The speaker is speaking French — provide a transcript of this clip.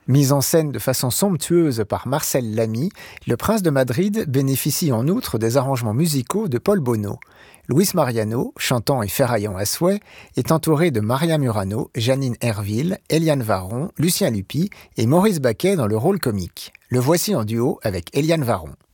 Mis en scène de façon somptueuse par Marcel Lamy, Le Prince de Madrid bénéficie en outre des arrangements musicaux de Paul Bono. Luis Mariano, chantant et ferraillant à souhait, est entouré de Maria Murano, Janine Herville, Eliane Varron, Lucien Lupy et Maurice Baquet dans le rôle comique. Le voici en duo avec Eliane Varron.